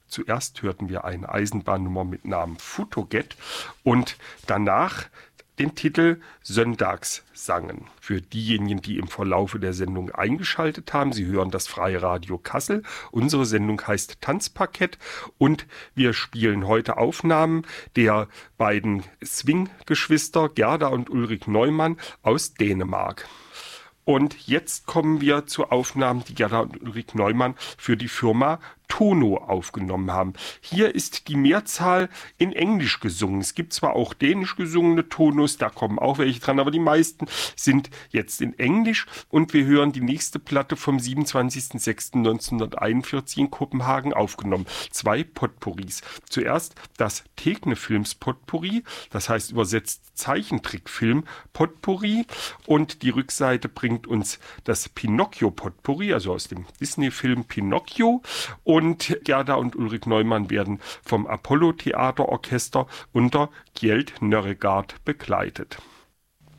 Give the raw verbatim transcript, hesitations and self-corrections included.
Zuerst hörten wir eine Eisenbahnnummer mit Namen Futoget und danach den Titel Sonntagssangen. Für diejenigen, die im Verlaufe der Sendung eingeschaltet haben, Sie hören das Freie Radio Kassel. Unsere Sendung heißt Tanzparkett und wir spielen heute Aufnahmen der beiden Swing-Geschwister Gerda und Ulrik Neumann aus Dänemark. Und jetzt kommen wir zu Aufnahmen, die Gerda und Ulrik Neumann für die Firma Tono aufgenommen haben. Hier ist die Mehrzahl in Englisch gesungen. Es gibt zwar auch dänisch gesungene Tonos, da kommen auch welche dran, aber die meisten sind jetzt in Englisch. Und wir hören die nächste Platte vom siebenundzwanzigsten sechsten neunzehnhunderteinundvierzig in Kopenhagen aufgenommen. Zwei Potpourris. Zuerst das Tegnefilms Potpourri, das heißt übersetzt Zeichentrickfilm Potpourri. Und die Rückseite bringt uns das Pinocchio Potpourri, also aus dem Disney-Film Pinocchio. Und Und Gerda und Ulrik Neumann werden vom Apollo Theaterorchester unter Gjeld Nørregaard begleitet.